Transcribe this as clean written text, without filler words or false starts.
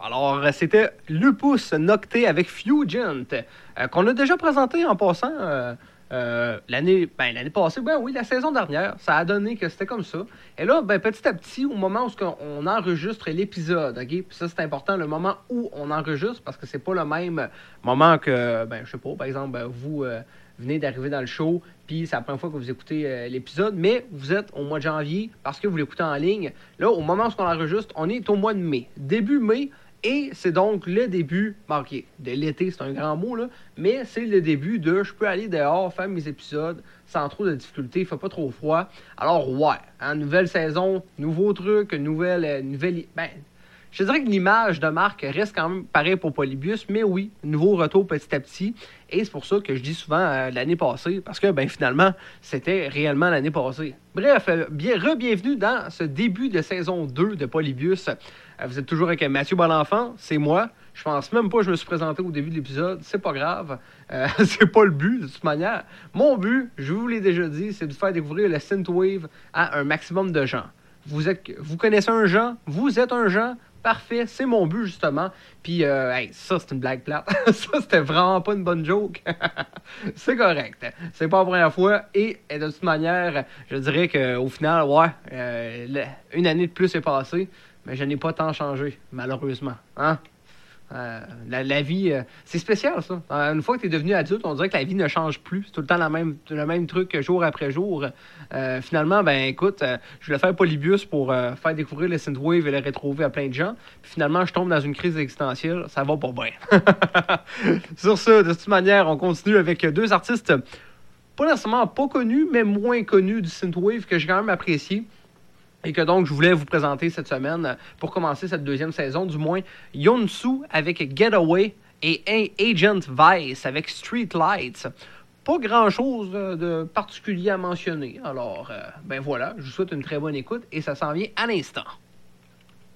Alors, c'était Lupus Nocte avec Fugent, qu'on a déjà présenté en passant l'année passée. Ben oui, la saison dernière, ça a donné que c'était comme ça. Et là, ben, petit à petit, au moment où on enregistre l'épisode, OK? Puis ça, c'est important, le moment où on enregistre, parce que c'est pas le même moment que, ben, je sais pas, par exemple, vous venez d'arriver dans le show, puis c'est la première fois que vous écoutez l'épisode, mais vous êtes au mois de janvier parce que vous l'écoutez en ligne. Là, au moment où on enregistre, on est au mois de mai. Début mai, et c'est donc le début, OK, de l'été, c'est un grand mot, là, mais c'est le début de je peux aller dehors, faire mes épisodes sans trop de difficultés, il fait pas trop froid. Alors, ouais, hein, nouvelle saison, nouveau truc, nouvelle ben, je dirais que l'image de marque reste quand même pareil pour Polybius, mais oui, nouveau retour petit à petit. Et c'est pour ça que je dis souvent l'année passée, parce que ben finalement, c'était réellement l'année passée. Bref, bienvenue dans ce début de saison 2 de Polybius. Vous êtes toujours avec Mathieu Bonenfant, c'est moi. Je pense même pas que je me suis présenté au début de l'épisode, c'est pas grave. C'est pas le but, de toute manière. Mon but, je vous l'ai déjà dit, c'est de faire découvrir le synthwave à un maximum de gens. Vous connaissez un Jean, vous êtes un Jean, parfait, c'est mon but justement. Puis, ça c'est une blague plate. Ça c'était vraiment pas une bonne joke. C'est correct. C'est pas la première fois. Et de toute manière, je dirais qu'au final, une année de plus est passée, mais je n'ai pas tant changé, malheureusement. Hein? La vie, c'est spécial ça. Une fois que tu es devenu adulte, on dirait que la vie ne change plus. C'est tout le temps le même truc jour après jour. Finalement, ben écoute, je voulais faire Polybius pour faire découvrir le synthwave et le rétro-wave à plein de gens. Puis finalement, je tombe dans une crise existentielle. Ça va pas bien. Sur ce, de toute manière, on continue avec deux artistes pas nécessairement pas connus, mais moins connus du synthwave que j'ai quand même apprécié. Et que donc, je voulais vous présenter cette semaine, pour commencer cette deuxième saison, du moins, Yonsu avec Getaway et Agent Vice avec Street Lights. Pas grand-chose de particulier à mentionner. Alors, ben voilà, je vous souhaite une très bonne écoute et ça s'en vient à l'instant.